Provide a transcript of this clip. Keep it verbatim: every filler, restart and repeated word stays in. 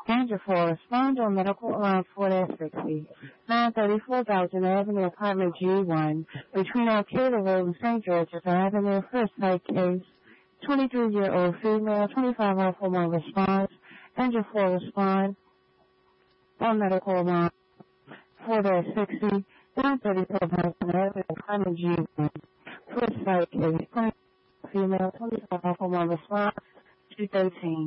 Manager for respond on medical around four sixty, nine thirty-four Belgian Avenue, apartment G one, between Arcata Road and Saint George's Avenue, first site case, twenty-three-year-old female, twenty-five oh four one response, Manager for respond on medical around four sixty, nine thirty-four Belgian Avenue, apartment G one, first site case, twenty female, twenty-five oh four one response, two thirteen.